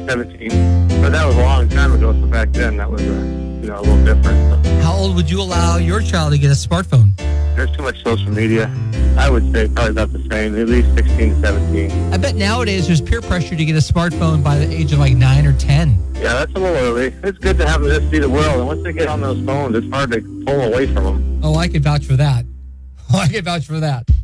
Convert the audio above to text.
17. But that was a long time ago, so back then that was a little different. How old would you allow your child to get a smartphone? There's too much social media. I would say probably about the same, at least 16 to 17. I bet nowadays there's peer pressure to get a smartphone by the age of like 9 or 10. Yeah, that's a little early. It's good to have them just see the world, and once they get on those phones, it's hard to pull away from them. Oh, I could vouch for that.